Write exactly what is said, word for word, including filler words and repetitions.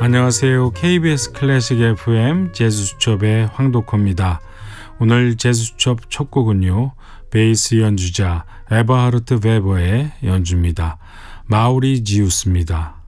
안녕하세요. 케이비에스 클래식 에프엠 재즈수첩의 황덕호입니다. 오늘 재즈수첩 첫 곡은요, 베이스 연주자 에버하르트 베버의 연주입니다. 마우리지우스입니다.